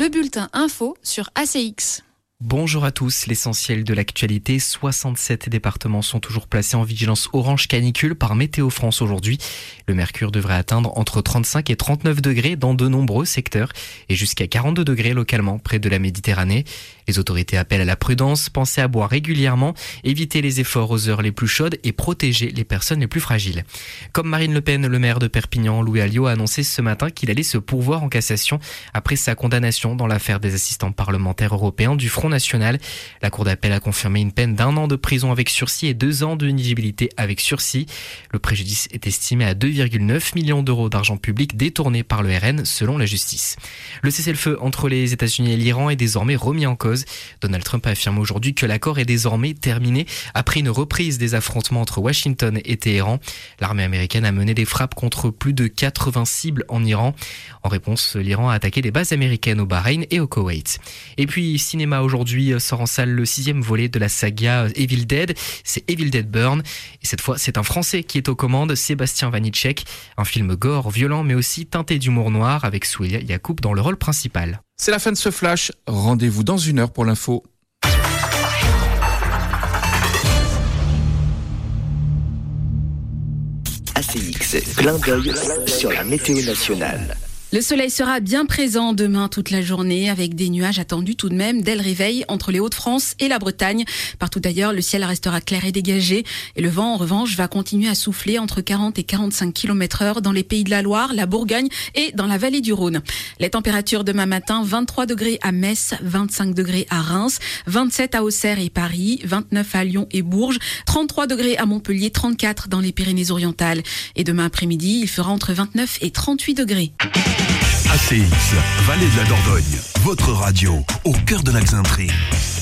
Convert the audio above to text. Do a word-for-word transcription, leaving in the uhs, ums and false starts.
le bulletin info sur A C X. Bonjour à tous, l'essentiel de l'actualité, soixante-sept départements sont toujours placés en vigilance orange canicule par Météo France aujourd'hui. Le mercure devrait atteindre entre trente-cinq et trente-neuf degrés dans de nombreux secteurs et jusqu'à quarante-deux degrés localement près de la Méditerranée. Les autorités appellent à la prudence, pensez à boire régulièrement, éviter les efforts aux heures les plus chaudes et protéger les personnes les plus fragiles. Comme Marine Le Pen, le maire de Perpignan, Louis Alliot, a annoncé ce matin qu'il allait se pourvoir en cassation après sa condamnation dans l'affaire des assistants parlementaires européens du Front National. La Cour d'appel a confirmé une peine d'un an de prison avec sursis et deux ans d'inéligibilité avec sursis. Le préjudice est estimé à deux virgule neuf millions d'euros d'argent public détourné par le R N selon la justice. Le cessez-le-feu entre les États-Unis et l'Iran est désormais remis en cause. Donald Trump a affirmé aujourd'hui que l'accord est désormais terminé après une reprise des affrontements entre Washington et Téhéran. L'armée américaine a mené des frappes contre plus de quatre-vingts cibles en Iran. En réponse, l'Iran a attaqué des bases américaines au Bahreïn et au Koweït. Et puis, cinéma aujourd'hui sort en salle le sixième volet de la saga Evil Dead. C'est Evil Dead Burn. Et cette fois, c'est un Français qui est aux commandes, Sébastien Vanitschek. Un film gore, violent, mais aussi teinté d'humour noir avec Souya Yacoub dans le rôle principal. C'est la fin de ce flash. Rendez-vous dans une heure pour l'info. A C X, clin d'œil sur la météo nationale. Le soleil sera bien présent demain toute la journée avec des nuages attendus tout de même dès le réveil entre les Hauts-de-France et la Bretagne. Partout ailleurs, le ciel restera clair et dégagé et le vent en revanche va continuer à souffler entre quarante et quarante-cinq kilomètres heure dans les Pays de la Loire, la Bourgogne et dans la vallée du Rhône. Les températures demain matin, vingt-trois degrés à Metz, vingt-cinq degrés à Reims, vingt-sept à Auxerre et Paris, vingt-neuf à Lyon et Bourges, trente-trois degrés à Montpellier, trente-quatre dans les Pyrénées-Orientales. Et demain après-midi, il fera entre vingt-neuf et trente-huit degrés. A C X, Vallée de la Dordogne, votre radio, au cœur de l'Axintrie.